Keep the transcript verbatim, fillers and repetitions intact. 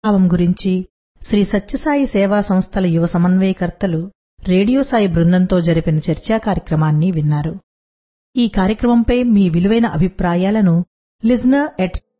భావం గురించి శ్రీ సత్యసాయి సేవా సంస్థల యువ సమన్వయకర్తలు రేడియో సాయి బృందంతో జరిపిన చర్చా కార్యక్రమాన్ని విన్నారు. ఈ కార్యక్రమంపై మీ విలువైన అభిప్రాయాలను లిజనర్ ఎట్